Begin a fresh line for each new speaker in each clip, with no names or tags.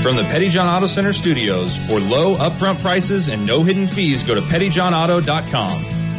From the Petty John Auto Center studios, for low upfront prices and no hidden fees, go to pettyjohnauto.com.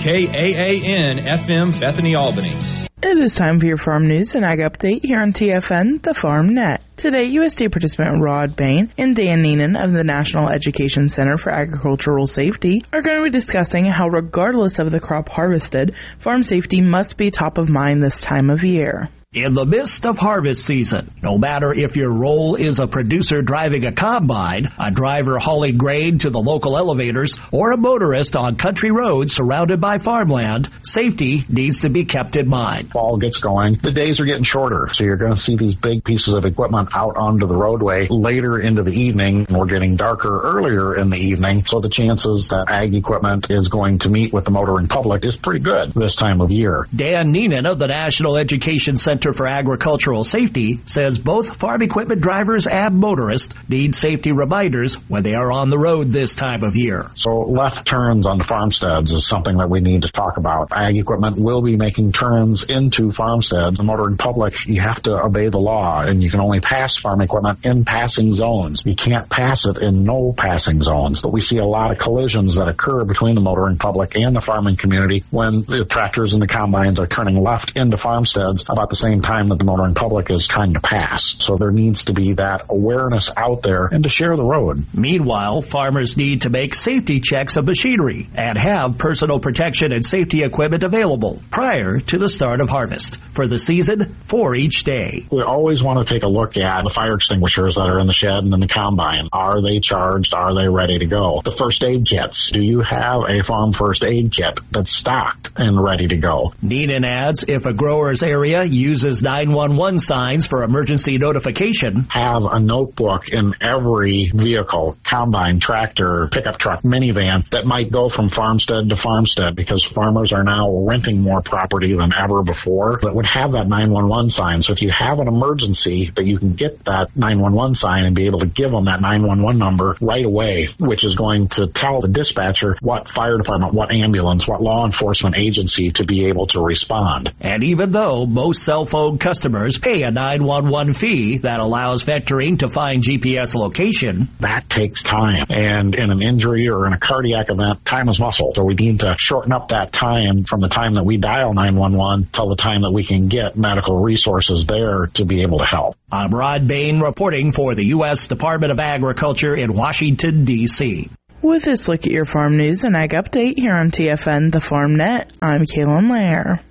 KAAN FM, Bethany, Albany.
It is time for your farm news and ag update here on TFN, the Farm Net. Today, USDA participant Rod Bain and Dan Neenan of the National Education Center for Agricultural Safety are going to be discussing how, regardless of the crop harvested, farm safety must be top of mind this time of year.
In the midst of harvest season, no matter if your role is a producer driving a combine, a driver hauling grain to the local elevators, or a motorist on country roads surrounded by farmland, safety needs to be kept in mind.
Fall gets going, the days are getting shorter, so you're going to see these big pieces of equipment out onto the roadway later into the evening, and we're getting darker earlier in the evening, so the chances that ag equipment is going to meet with the motoring public is pretty good this time of year.
Dan Neenan of the National Education Center for Agricultural Safety says both farm equipment drivers and motorists need safety reminders when they are on the road this time of year.
So left turns onto farmsteads is something that we need to talk about. Ag equipment will be making turns into farmsteads. The motoring public, you have to obey the law, and you can only pass farm equipment in passing zones. You can't pass it in no passing zones. But we see a lot of collisions that occur between the motoring public and the farming community when the tractors and the combines are turning left into farmsteads about the same time that the motoring public is trying to pass. So there needs to be that awareness out there and to share the road.
Meanwhile, farmers need to make safety checks of machinery and have personal protection and safety equipment available prior to the start of harvest for the season for each day.
We always want to take a look at the fire extinguishers that are in the shed and in the combine. Are they charged? Are they ready to go? The first aid kits. Do you have a farm first aid kit that's stocked and ready to go?
Neenan adds, if a grower's area uses 911 signs for emergency notification,
have a notebook in every vehicle, combine, tractor, pickup truck, minivan that might go from farmstead to farmstead, because farmers are now renting more property than ever before that would have that 911 sign. So if you have an emergency, that you can get that 911 sign and be able to give them that 911 number right away, which is going to tell the dispatcher what fire department, what ambulance, what law enforcement agency to be able to respond.
And even though most cell phone customers pay a 911 fee that allows vectoring to find GPS location,
that takes time. And in an injury or in a cardiac event, time is muscle. So we need to shorten up that time from the time that we dial 911 till the time that we can get medical resources there to be able to help.
I'm Rod Bain reporting for the U.S. Department of Agriculture in Washington, D.C.
With this look at your farm news and ag update here on TFN, the Farm Net, I'm Kaylin Lair.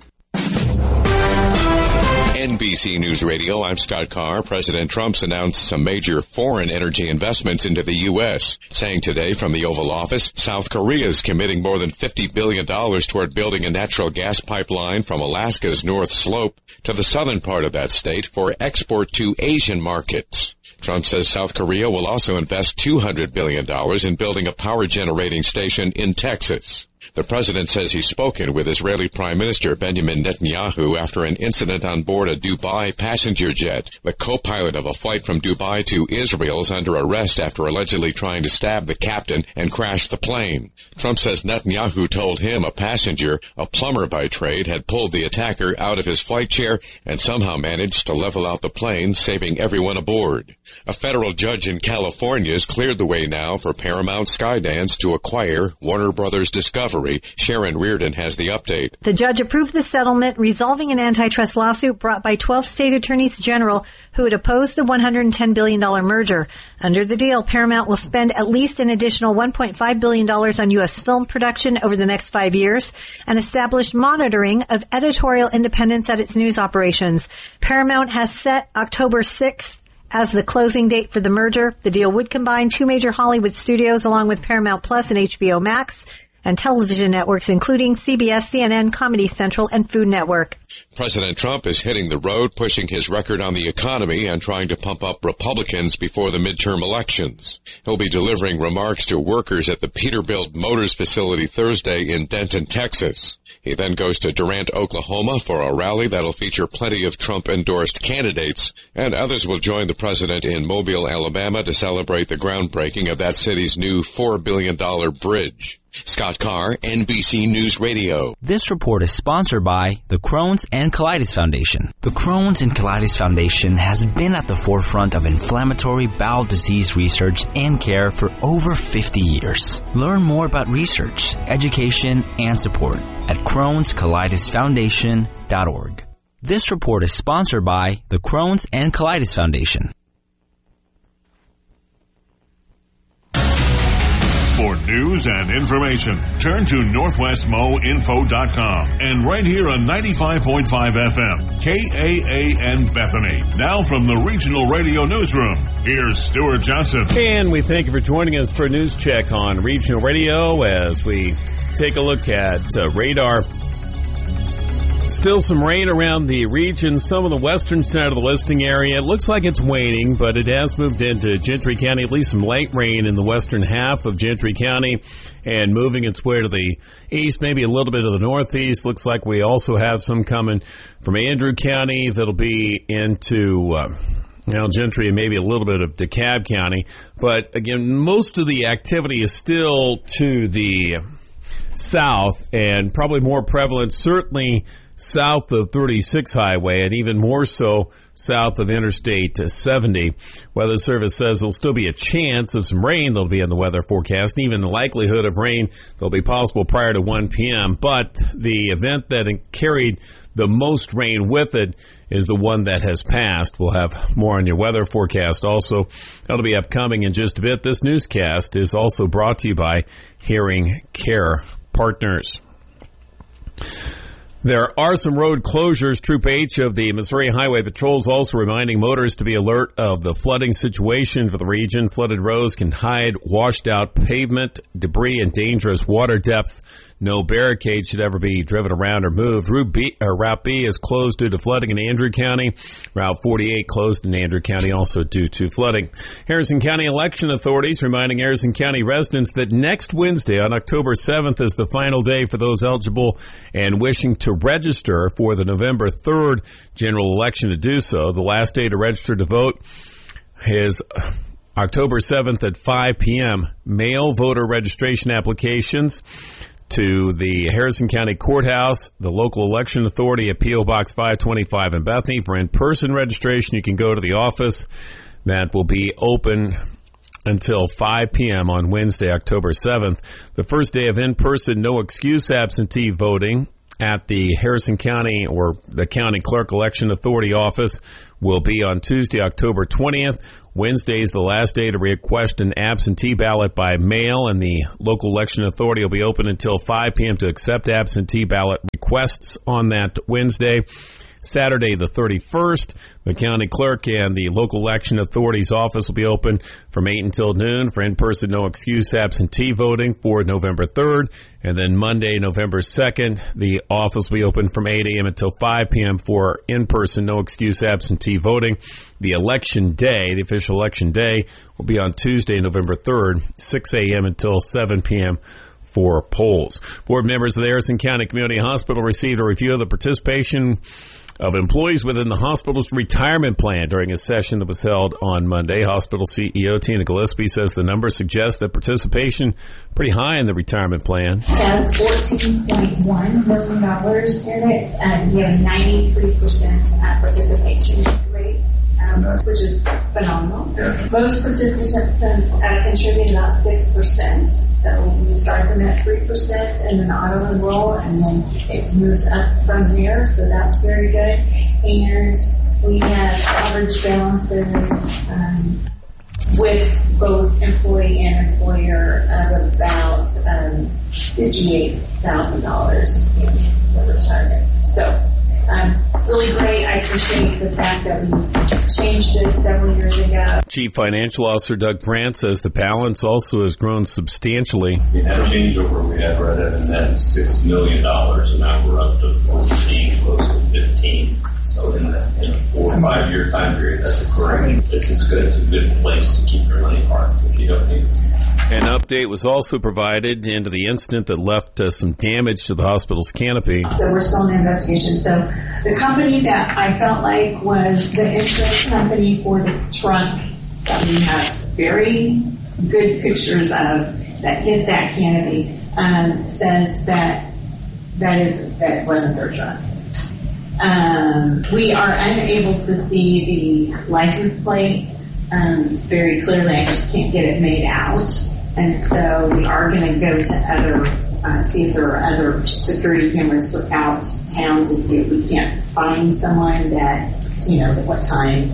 NBC News Radio, I'm Scott Carr. President Trump's announced some major foreign energy investments into the U.S., saying today from the Oval Office, South Korea is committing more than $50 billion toward building a natural gas pipeline from Alaska's North Slope to the southern part of that state for export to Asian markets. Trump says South Korea will also invest $200 billion in building a power generating station in Texas. The president says he's spoken with Israeli Prime Minister Benjamin Netanyahu after an incident on board a Dubai passenger jet. The co-pilot of a flight from Dubai to Israel is under arrest after allegedly trying to stab the captain and crash the plane. Trump says Netanyahu told him a passenger, a plumber by trade, had pulled the attacker out of his flight chair and somehow managed to level out the plane, saving everyone aboard. A federal judge in California has cleared the way now for Paramount Skydance to acquire Warner Brothers Discovery. Sharon Reardon has the update.
The judge approved the settlement, resolving an antitrust lawsuit brought by 12 state attorneys general who had opposed the $110 billion merger. Under the deal, Paramount will spend at least an additional $1.5 billion on U.S. film production over the next 5 years and establish monitoring of editorial independence at its news operations. Paramount has set October 6th as the closing date for the merger. The deal would combine two major Hollywood studios along with Paramount Plus and HBO Max, and television networks including CBS, CNN, Comedy Central, and Food Network.
President Trump is hitting the road, pushing his record on the economy and trying to pump up Republicans before the midterm elections. He'll be delivering remarks to workers at the Peterbilt Motors facility Thursday in Denton, Texas. He then goes to Durant, Oklahoma for a rally that'll feature plenty of Trump-endorsed candidates, and others will join the president in Mobile, Alabama to celebrate the groundbreaking of that city's new $4 billion bridge. Scott Carr, NBC News Radio.
This report is sponsored by the Crohn's and Colitis Foundation. The Crohn's and Colitis Foundation has been at the forefront of inflammatory bowel disease research and care for over 50 years. Learn more about research, education, and support at Crohn'sColitisFoundation.org. This report is sponsored by the Crohn's and Colitis Foundation.
For news and information, turn to NorthwestMoInfo.com and right here on 95.5 FM, KAAN Bethany. Now from the Regional Radio Newsroom, here's Stuart Johnson.
And we thank you for joining us for a news check on Regional Radio as we take a look at radar. Still some rain around the region, some of the western side of the listing area. It looks like it's waning, but it has moved into Gentry County, at least some light rain in the western half of Gentry County, and moving its way to the east, maybe a little bit of the northeast. Looks like we also have some coming from Andrew County that'll be into Gentry and maybe a little bit of DeKalb County. But again, most of the activity is still to the south and probably more prevalent, certainly south of 36 Highway and even more so south of Interstate 70. Weather Service says there'll still be a chance of some rain that'll be in the weather forecast, and even the likelihood of rain that'll be possible prior to 1 p.m. But the event that carried the most rain with it is the one that has passed. We'll have more on your weather forecast also. That'll be upcoming in just a bit. This newscast is also brought to you by Hearing Care Partners. There are some road closures. Troop H of the Missouri Highway Patrol is also reminding motorists to be alert of the flooding situation for the region. Flooded roads can hide washed out pavement, debris, and dangerous water depths. No barricade should ever be driven around or moved. Route B is closed due to flooding in Andrew County. Route 48 closed in Andrew County also due to flooding. Harrison County election authorities reminding Harrison County residents that next Wednesday on October 7th is the final day for those eligible and wishing to register for the November 3rd general election to do so. The last day to register to vote is October 7th at 5 p.m. Mail voter registration applications to the Harrison County Courthouse, the local election authority at P.O. Box 525 in Bethany. For in-person registration, you can go to the office. That will be open until 5 p.m. on Wednesday, October 7th. The first day of in-person, no excuse absentee voting at the Harrison County or the County Clerk Election Authority office will be on Tuesday, October 20th. Wednesday is the last day to request an absentee ballot by mail, and the local election authority will be open until 5 p.m. to accept absentee ballot requests on that Wednesday. Saturday the 31st, the county clerk and the local election authority's office will be open from 8 until noon for in-person no excuse absentee voting for November 3rd. And then Monday, November 2nd, the office will be open from 8 a.m. until 5 p.m. for in-person no excuse absentee voting. The election day, the official election day, will be on Tuesday, November 3rd, 6 a.m. until 7 p.m. for polls. Board members of the Harrison County Community Hospital received a review of the participation of employees within the hospital's retirement plan during a session that was held on Monday. Hospital CEO Tina Gillespie says the numbers suggest that participation pretty high in the retirement plan.
It has $14.1 million in it, and we have a 93% participation rate, which is phenomenal. Yeah. Most participants contribute about 6%. So we start them at 3% and then auto enroll, and then it moves up from there. So that's very good. And we have average balances with both employee and employer of about $58,000 in the retirement. So really great. I appreciate the fact that we changed this several years ago.
Chief Financial Officer Doug Brandt says the balance also has grown substantially.
We had a changeover. We had right at a net $6 million, and now we're up to 14, close to 15. So in a 4 or 5 year time period, that's occurring. It's good. It's a good place to keep your money parked if you don't need it.
An update was also provided into the incident that left some damage to the hospital's canopy.
So we're still in the investigation. So the company that I felt like was the insurance company for the truck that we have very good pictures of that hit that canopy, says that wasn't their truck. We are unable to see the license plate very clearly. I just can't get it made out. And so we are going to go to see if there are other security cameras throughout town to see if we can't find someone that, at what time,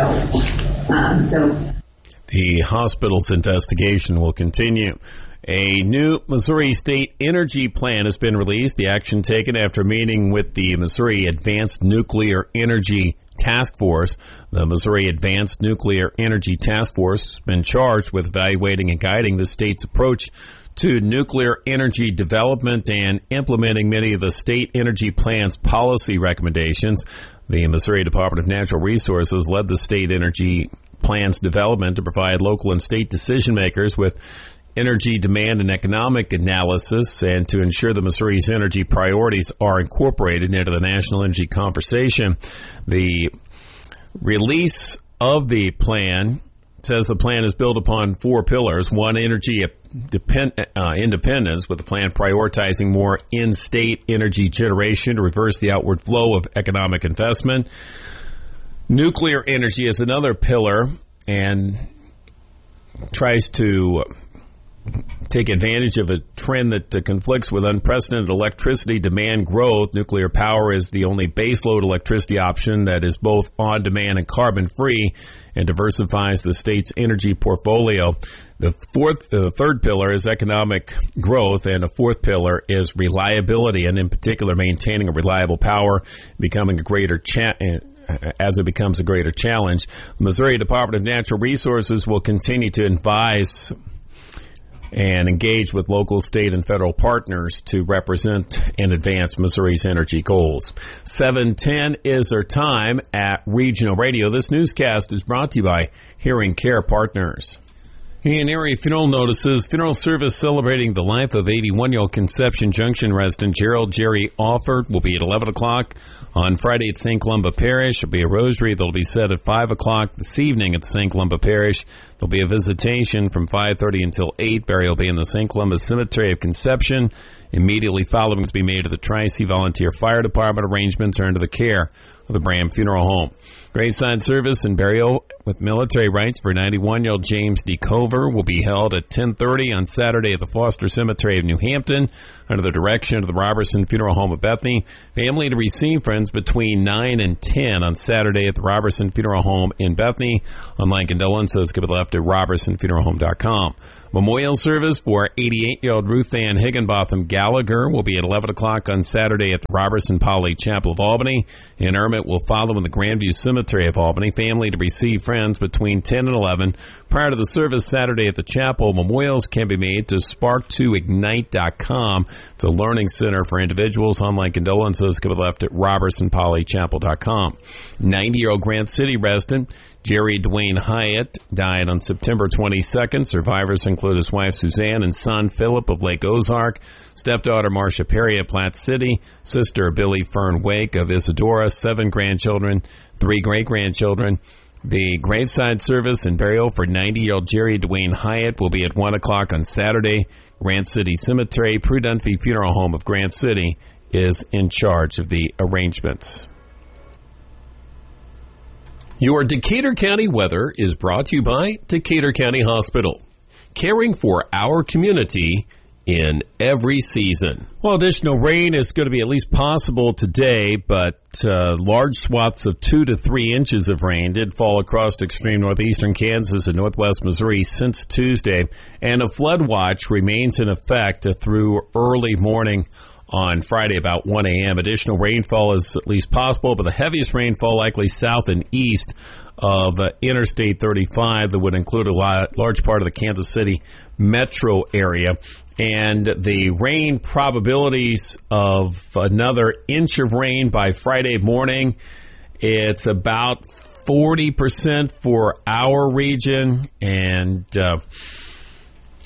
so.
The hospital's investigation will continue. A new Missouri State Energy Plan has been released. The action taken after meeting with the Missouri Advanced Nuclear Energy Task Force. The Missouri Advanced Nuclear Energy Task Force has been charged with evaluating and guiding the state's approach to nuclear energy development and implementing many of the state energy plan's policy recommendations. The Missouri Department of Natural Resources led the state energy plan's development to provide local and state decision makers with energy demand and economic analysis, and to ensure that Missouri's energy priorities are incorporated into the national energy conversation. The release of the plan says the plan is built upon 4 pillars. 1, energy independence, with the plan prioritizing more in-state energy generation to reverse the outward flow of economic investment. Nuclear energy is another pillar and tries to take advantage of a trend that conflicts with unprecedented electricity demand growth. Nuclear power is the only baseload electricity option that is both on-demand and carbon-free and diversifies the state's energy portfolio. The third pillar is economic growth, and a 4th pillar is reliability, and in particular maintaining a reliable power, becoming a greater as it becomes a greater challenge. The Missouri Department of Natural Resources will continue to advise and engage with local, state, and federal partners to represent and advance Missouri's energy goals. 7:10 is our time at Regional Radio. This newscast is brought to you by Hearing Care Partners. In area funeral notices, funeral service celebrating the life of 81-year-old Conception Junction resident Gerald Jerry Offord will be at 11 o'clock on Friday at St. Columba Parish. There'll be a rosary that'll be said at 5 o'clock this evening at St. Columba Parish. There'll be a visitation from 5:30 until 8. Burial will be in the St. Columba Cemetery of Conception. Immediately following to be made to the Tri-C Volunteer Fire Department. Arrangements are under the care of the Bram Funeral Home. Graveside service and burial with military rites for 91-year-old James D. Cover will be held at 10:30 on Saturday at the Foster Cemetery of New Hampton under the direction of the Robertson Funeral Home of Bethany. Family to receive friends between 9 and 10 on Saturday at the Robertson Funeral Home in Bethany. Online condolences can be left at robertsonfuneralhome.com. Memorial service for 88-year-old Ruth Ann Higginbotham Gallagher will be at 11 o'clock on Saturday at the Robertson Poly Chapel of Albany. Interment will follow in the Grandview Cemetery of Albany. Family to receive friends between 10 and 11. Prior to the service Saturday at the chapel, memorials can be made to spark2ignite.com. It's a learning center for individuals. Online condolences can be left at robertsonpolychapel.com. 90-year-old Grant City resident Jerry Dwayne Hyatt died on September 22nd. Survivors include his wife Suzanne and son Philip of Lake Ozark, stepdaughter Marcia Perry of Platte City, sister Billy Fern Wake of Isadora, 7 grandchildren, 3 great-grandchildren. The graveside service and burial for 90-year-old Jerry Dwayne Hyatt will be at 1 o'clock on Saturday. Grant City Cemetery, Prue Dunphy Funeral Home of Grant City is in charge of the arrangements. Your Decatur County weather is brought to you by Decatur County Hospital, caring for our community in every season. Well, additional rain is going to be at least possible today, but large swaths of 2 to 3 inches of rain did fall across extreme northeastern Kansas and northwest Missouri since Tuesday, and a flood watch remains in effect through early morning on Friday about 1 a.m. Additional rainfall is at least possible, but the heaviest rainfall likely south and east of Interstate 35 that would include a large part of the Kansas City metro area. And the rain probabilities of another inch of rain by Friday morning, it's about 40% for our region, and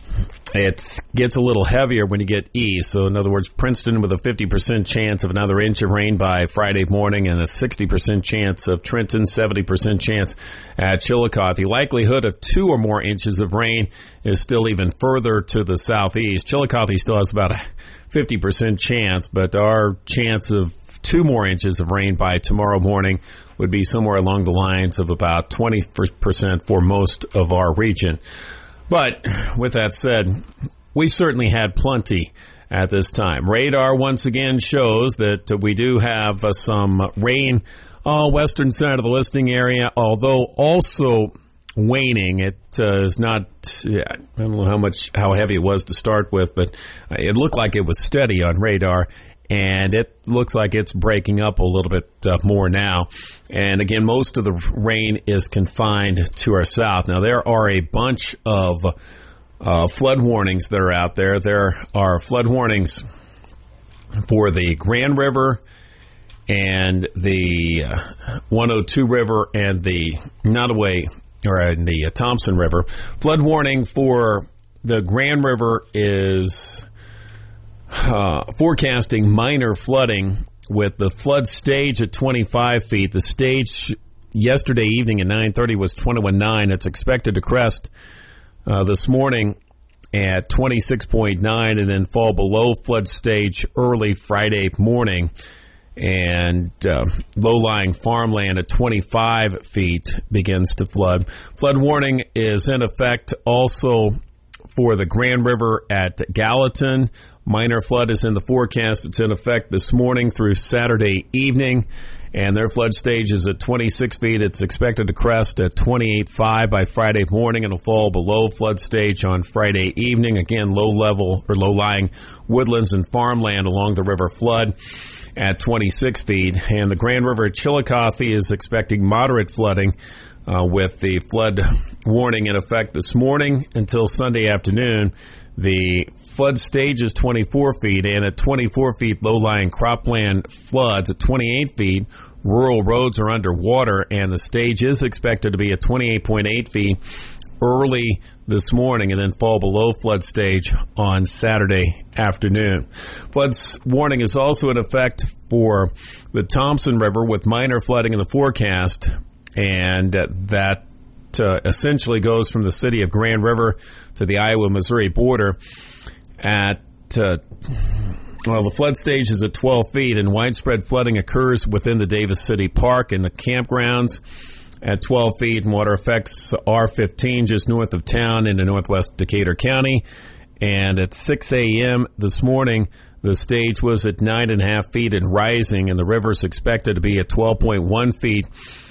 it gets a little heavier when you get east. So, in other words, Princeton with a 50% chance of another inch of rain by Friday morning and a 60% chance of Trenton, 70% chance at Chillicothe. The likelihood of 2 or more inches of rain is still even further to the southeast. Chillicothe still has about a 50% chance, but our chance of 2 more inches of rain by tomorrow morning would be somewhere along the lines of about 20% for most of our region. But with that said, we certainly had plenty at this time. Radar once again shows that we do have some rain on western side of the listening area, although also waning. It is not, I don't know how heavy it was to start with, but it looked like it was steady on radar. And it looks like it's breaking up a little bit more now. And again, most of the rain is confined to our south. Now, there are a bunch of flood warnings that are out there. There are flood warnings for the Grand River and the 102 River and the Nottoway, or the Thompson River. Flood warning for the Grand River is forecasting minor flooding with the flood stage at 25 feet. The stage yesterday evening at 9:30 was 21.9. It's expected to crest this morning at 26.9 and then fall below flood stage early Friday morning. And low-lying farmland at 25 feet begins to flood. Flood warning is in effect also for the Grand River at Gallatin. Minor flood is in the forecast. It's in effect this morning through Saturday evening, and their flood stage is at 26 feet. It's expected to crest at 28.5 by Friday morning and will fall below flood stage on Friday evening. Again, low-level or low-lying woodlands and farmland along the river flood at 26 feet. And the Grand River at Chillicothe is expecting moderate flooding with the flood warning in effect this morning until Sunday afternoon. The flood stage is 24 feet, and at 24 feet, low-lying cropland floods. At 28 feet, rural roads are underwater, and the stage is expected to be at 28.8 feet early this morning and then fall below flood stage on Saturday afternoon. Flood warning is also in effect for the Thompson River with minor flooding in the forecast, and that essentially goes from the city of Grand River to the Iowa-Missouri border. The flood stage is at 12 feet, and widespread flooding occurs within the Davis City Park and the campgrounds at 12 feet, and water affects R15 just north of town into northwest Decatur County. And at 6 a.m. this morning, the stage was at 9.5 feet and rising, and the river is expected to be at 12.1 feet.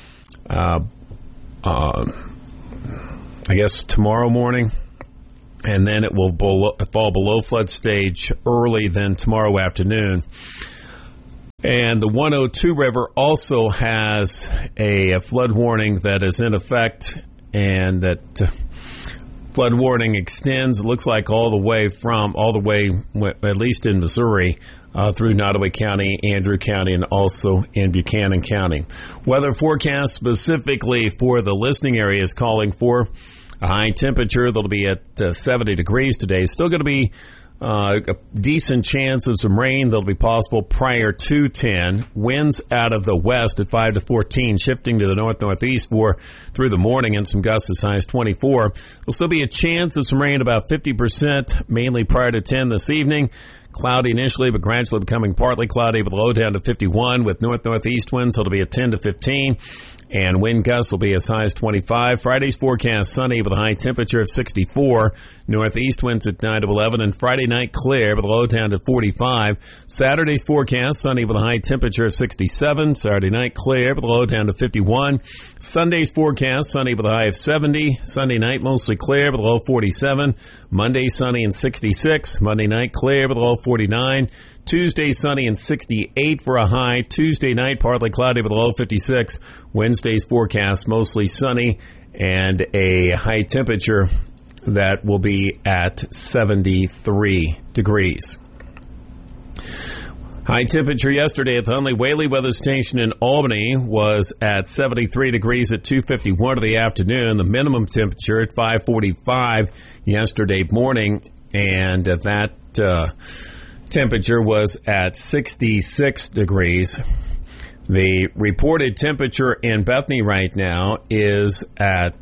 I guess tomorrow morning, and then it will fall below flood stage early then tomorrow afternoon. And the 102 River also has a flood warning that is in effect, and that flood warning extends, looks like all the way, at least in Missouri, through Nottoway County, Andrew County, and also in Buchanan County. Weather forecast specifically for the listening area is calling for a high temperature that'll be at 70 degrees today. Still going to be a decent chance of some rain that'll be possible prior to 10. Winds out of the west at 5 to 14, shifting to the north-northeast through the morning, and some gusts as high as 24. There'll still be a chance of some rain, about 50%, mainly prior to 10 this evening. Cloudy initially, but gradually becoming partly cloudy with a low down to 51 with north-northeast winds, so it'll be at 10 to 15. And wind gusts will be as high as 25. Friday's forecast sunny with a high temperature of 64. Northeast winds at 9 to 11. And Friday night clear with a low down to 45. Saturday's forecast sunny with a high temperature of 67. Saturday night clear with a low down to 51. Sunday's forecast sunny with a high of 70. Sunday night mostly clear with a low 47. Monday sunny and 66. Monday night clear with a low 49. Tuesday sunny and 68 for a high. Tuesday night partly cloudy with a low 56. Wednesday's forecast mostly sunny and a high temperature that will be at 73 degrees. High temperature yesterday at the Hunley Whaley Weather Station in Albany was at 73 degrees at 2:51 of the afternoon. The minimum temperature at 5:45 yesterday morning and that temperature was at 66 degrees. The reported temperature in Bethany right now is at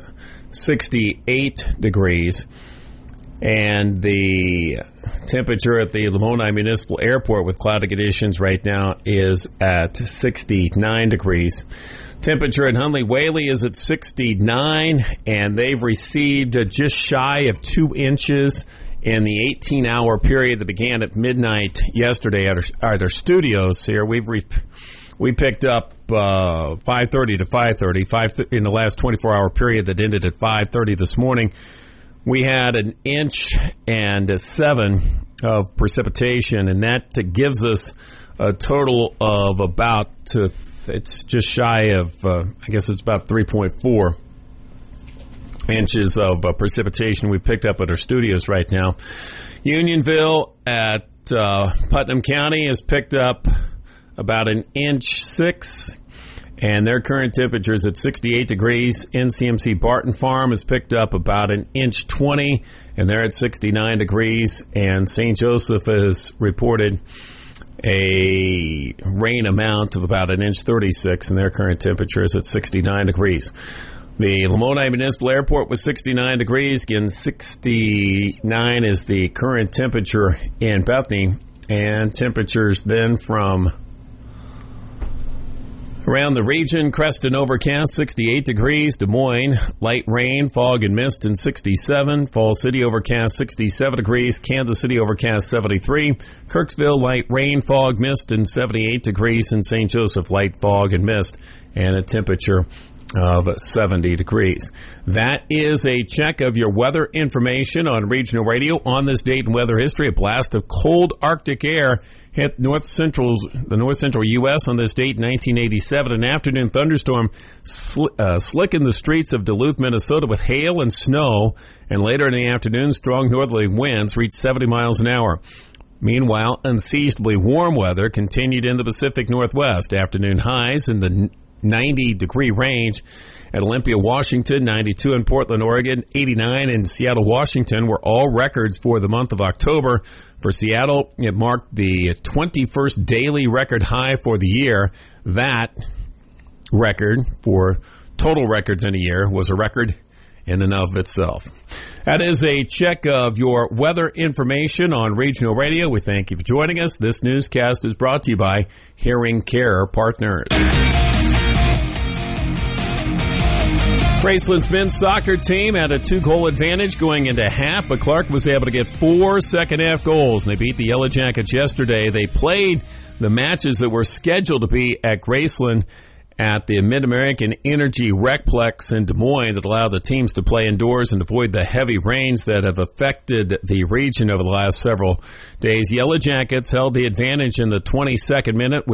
68 degrees. And the temperature at the Lamoni Municipal Airport with cloudy conditions right now is at 69 degrees. Temperature in Hunley Whaley is at 69, and they've received just shy of 2 inches in the 18-hour period that began at midnight yesterday at our studios here. We picked up 5:30 to 5:30 in the last 24-hour period that ended at 5:30 this morning. We had 1 1.7 inches of precipitation, and that gives us a total of about, it's just shy of, I guess it's about 3.4 inches of precipitation we picked up at our studios right now. Unionville at Putnam County has picked up about 1.6 inches. And their current temperature is at 68 degrees. NCMC Barton Farm has picked up about 1.20 inches, and they're at 69 degrees. And St. Joseph has reported a rain amount of about 1.36 inches, and their current temperature is at 69 degrees. The Lamoni Municipal Airport was 69 degrees. Again, 69 is the current temperature in Bethany. And temperatures then from around the region: Creston overcast, 68 degrees. Des Moines, light rain, fog and mist, and 67. Falls City overcast, 67 degrees. Kansas City overcast, 73. Kirksville, light rain, fog, mist, and 78 degrees. And St. Joseph, light fog and mist, and a temperature of 70 degrees. That is a check of your weather information on regional radio. On this date in weather history, a blast of cold Arctic air hit the north central U.S. on this date in 1987. An afternoon thunderstorm slickened the streets of Duluth, Minnesota with hail and snow, and later in the afternoon, strong northerly winds reached 70 miles an hour. Meanwhile, unseasonably warm weather continued in the Pacific Northwest. Afternoon highs in the 90-degree range at Olympia, Washington, 92 in Portland, Oregon, 89 in Seattle, Washington were all records for the month of October. For Seattle, it marked the 21st daily record high for the year. That record for total records in a year was a record in and of itself. That is a check of your weather information on regional radio. We thank you for joining us. This newscast is brought to you by Hearing Care Partners. Graceland's men's soccer team had a 2-goal advantage going into half, but Clark was able to get 4 second-half goals, and they beat the Yellow Jackets yesterday. They played the matches that were scheduled to be at Graceland at the Mid-American Energy Recplex in Des Moines that allowed the teams to play indoors and avoid the heavy rains that have affected the region over the last several days. Yellow Jackets held the advantage in the 22nd minute